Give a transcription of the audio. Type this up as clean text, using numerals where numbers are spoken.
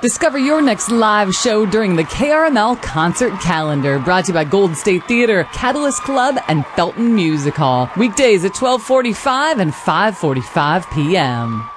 Discover your next live show during the KRML Concert Calendar, brought to you by Golden State Theater, Catalyst Club, and Felton Music Hall. Weekdays at 12:45 and 5:45 p.m.